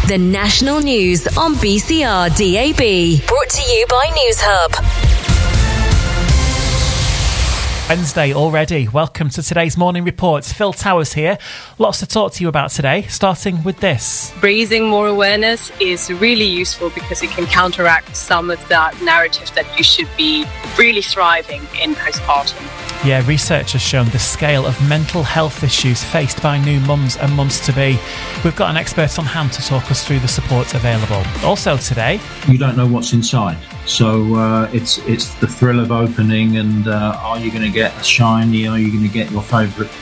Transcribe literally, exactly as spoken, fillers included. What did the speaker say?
The national news on B C R D A B. Brought to you by Newshub. Wednesday already. Welcome to today's morning report. Phil Towers here. Lots to talk to you about today, starting with this. Raising more awareness is really useful because it can counteract some of that narrative that you should be really thriving in postpartum. Yeah, research has shown the scale of mental health issues faced by new mums and mums-to-be. We've got an expert on hand to talk us through the support available. Also today... You don't know what's inside. So uh, it's it's the thrill of opening and uh, are you going to get a shiny, are you going to get your favourite